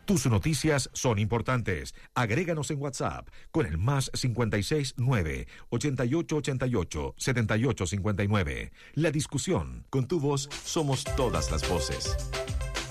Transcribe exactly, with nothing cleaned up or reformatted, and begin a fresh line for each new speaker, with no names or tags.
Tus noticias son importantes. Agréganos en WhatsApp con el más cincuenta y seis nueve, ochenta y ocho ochenta y ocho, setenta y ocho cincuenta y nueve. La discusión, con tu voz somos todas las voces.